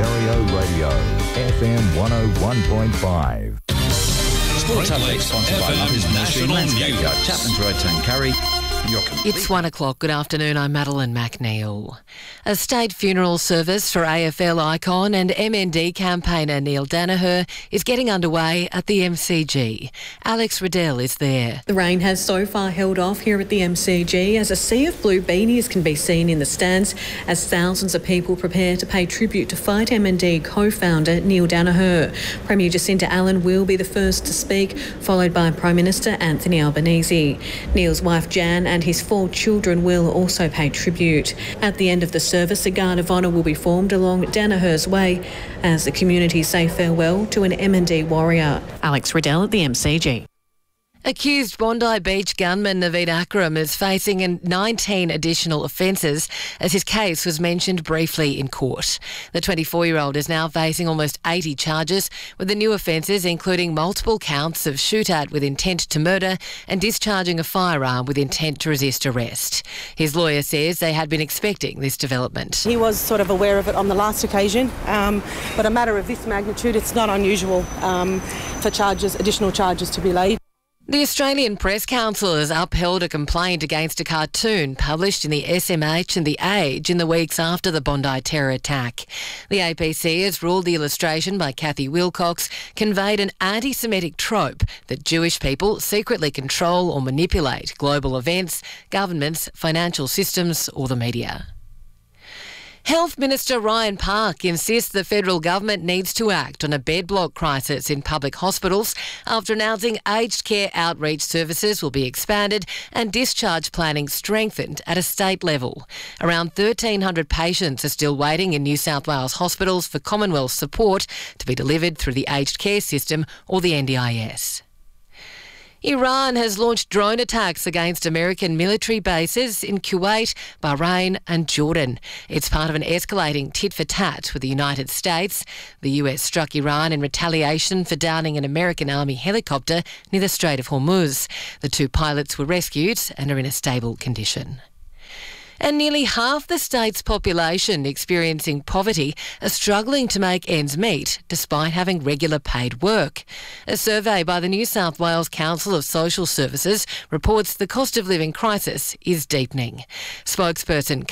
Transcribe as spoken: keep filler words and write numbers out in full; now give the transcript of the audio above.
Stereo Radio, F M one oh one point five. Sports Update sponsored by Mothers Nursery Landscape Yard, Chapman's Road, Tuncurry. It's one o'clock. Good afternoon. I'm Madeline McNeil. A state funeral service for A F L icon and M N D campaigner Neil Daniher is getting underway at the M C G. Alex Riddell is there. The rain has so far held off here at the M C G as a sea of blue beanies can be seen in the stands as thousands of people prepare to pay tribute to Fight M N D co-founder Neil Daniher. Premier Jacinta Allen will be the first to speak, followed by Prime Minister Anthony Albanese. Neil's wife Jan and his four children will also pay tribute. At the end of the service, a guard of honour will be formed along Daniher's way as the community say farewell to an M N D warrior. Alex Riddell at the M C G. Accused Bondi Beach gunman Naveed Akram is facing nineteen additional offences as his case was mentioned briefly in court. The twenty-four-year-old is now facing almost eighty charges, with the new offences including multiple counts of shootout with intent to murder and discharging a firearm with intent to resist arrest. His lawyer says they had been expecting this development. He was sort of aware of it on the last occasion, um, but a matter of this magnitude, it's not unusual um, for charges, additional charges to be laid. The Australian Press Council has upheld a complaint against a cartoon published in the S M H and The Age in the weeks after the Bondi terror attack. The A P C has ruled the illustration by Kathy Wilcox conveyed an anti-Semitic trope that Jewish people secretly control or manipulate global events, governments, financial systems or the media. Health Minister Ryan Park insists the federal government needs to act on a bed block crisis in public hospitals after announcing aged care outreach services will be expanded and discharge planning strengthened at a state level. Around thirteen hundred patients are still waiting in New South Wales hospitals for Commonwealth support to be delivered through the aged care system or the N D I S. Iran has launched drone attacks against American military bases in Kuwait, Bahrain and Jordan. It's part of an escalating tit-for-tat with the United States. The U S struck Iran in retaliation for downing an American Army helicopter near the Strait of Hormuz. The two pilots were rescued and are in a stable condition. And nearly half the state's population experiencing poverty are struggling to make ends meet despite having regular paid work. A survey by the New South Wales Council of Social Services reports the cost of living crisis is deepening. Spokesperson